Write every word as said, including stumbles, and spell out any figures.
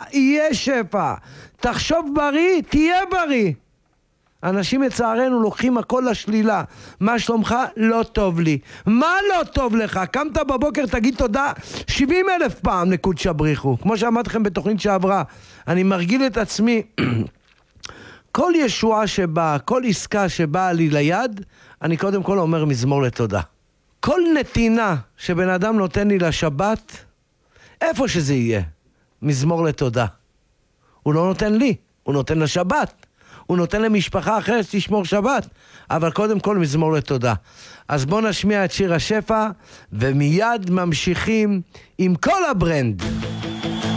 יהיה שפע. תחשוב בריא, תהיה בריא. אנשים לצערנו לוקחים הכל לשלילה. מה שלומך? לא טוב לי. מה לא טוב לך? קמת בבוקר, תגיד תודה שבעים אלף פעם לקודש בריחו. כמו שאמרתי לכם בתוכנית שעברה, אני מרגיל את עצמי, כל ישועה שבאה, כל עסקה שבאה לי ליד, אני קודם כל אומר מזמור לתודה. כל נתינה שבן אדם נותן לי לשבת, איפה שזה יהיה, מזמור לתודה. הוא לא נותן לי, הוא נותן לשבת. הוא נותן למשפחה אחרת שתשמור שבת, אבל קודם כל מזמור לתודה. אז בואו נשמיע את שיר השפע, ומיד ממשיכים עם כל הברנד.